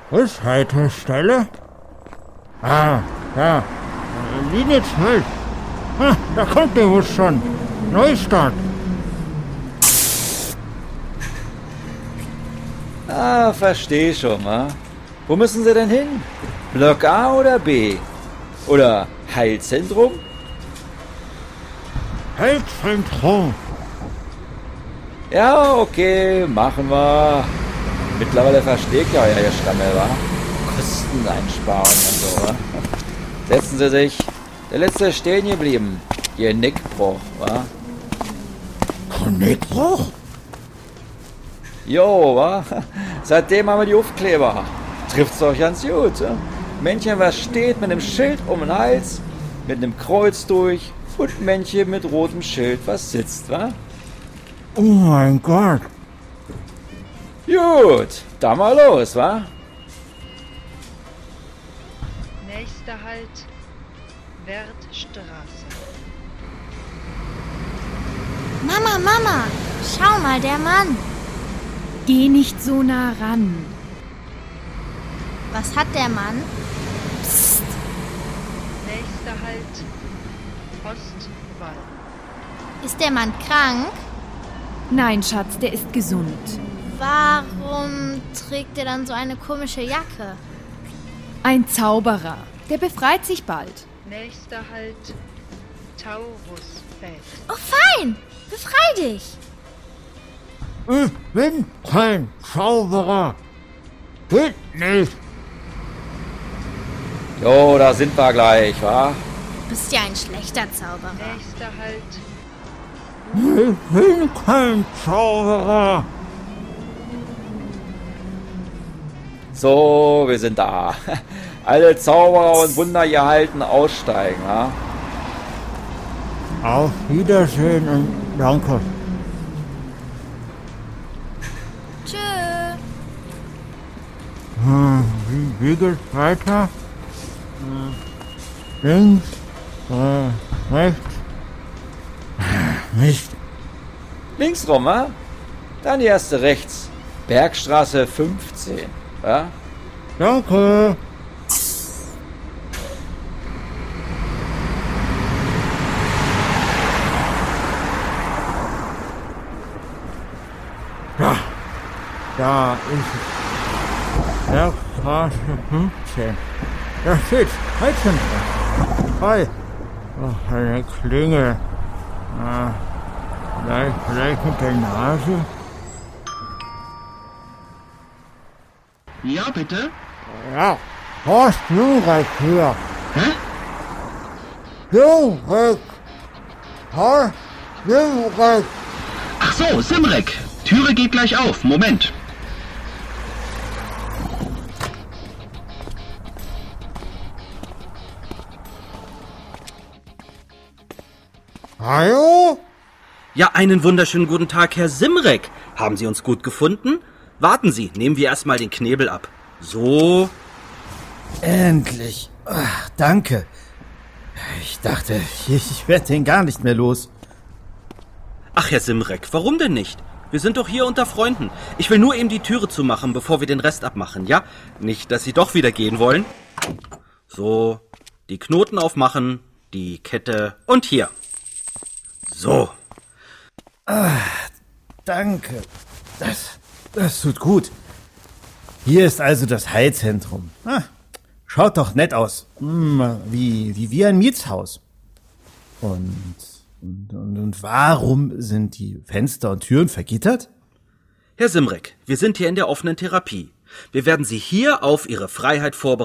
Bushaltestelle? Ah, ja. Linie 12. Ah, da kommt der Bus schon. Neustart. Ah, versteh schon, wa? Wo müssen Sie denn hin? Block A oder B? Oder Heilzentrum? Heilzentrum. Ja, okay, machen wir. Mittlerweile versteht ja Ihr Stammel, wa? Kosteneinsparungen und so, wa? Setzen Sie sich. Der letzte ist stehen geblieben. Ihr Nickbruch, wa? Nickbruch? Jo, wa? Seitdem haben wir die Aufkleber. Trifft's doch ganz gut, ja? Männchen, was steht mit einem Schild um den Hals, mit einem Kreuz durch und Männchen mit rotem Schild, was sitzt, wa? Oh mein Gott. Gut, da mal los, wa? Nächster Halt, Wertstraße. Mama, schau mal, der Mann. Geh nicht so nah ran. Was hat der Mann? Psst. Nächster Halt, Ostwall. Ist der Mann krank? Nein, Schatz, der ist gesund. Warum trägt er dann so eine komische Jacke? Ein Zauberer. Der befreit sich bald. Nächster Halt, Taurusfeld. Oh, fein! Befrei dich! Ich bin kein Zauberer. Geht nicht. Jo, da sind wir gleich, wa? Du bist ja ein schlechter Zauberer. Nächster Halt, Ich bin kein Zauberer. So, wir sind da. Alle Zauberer und Wunder gehalten aussteigen, wa? Auf Wiedersehen und danke. Tschö. Wie geht's weiter? Links, rechts. Mist. Links rum, wa? Dann die erste rechts. Bergstraße 15, wa? Danke. Da ist es. Bergstraße 15. Da steht Heilzentrum. Hi. Ach, eine Klingel. Vielleicht mit der Nase? Ja, bitte? Ja. Horst Jurek hier. Hä? Jurek. Horst Jurek. Ach so, Simrek. Türe geht gleich auf. Moment. Hallo? Ja, einen wunderschönen guten Tag, Herr Simrek. Haben Sie uns gut gefunden? Warten Sie, nehmen wir erstmal den Knebel ab. So. Endlich. Ach, danke. Ich dachte, ich werde den gar nicht mehr los. Ach, Herr Simrek, warum denn nicht? Wir sind doch hier unter Freunden. Ich will nur eben die Türe zumachen, bevor wir den Rest abmachen, ja? Nicht, dass Sie doch wieder gehen wollen. So, die Knoten aufmachen, die Kette und hier. So. Danke. Das tut gut. Hier ist also das Heilzentrum. Schaut doch nett aus. Wie ein Mietshaus. Und warum sind die Fenster und Türen vergittert? Herr Simrek, wir sind hier in der offenen Therapie. Wir werden Sie hier auf Ihre Freiheit vorbereiten.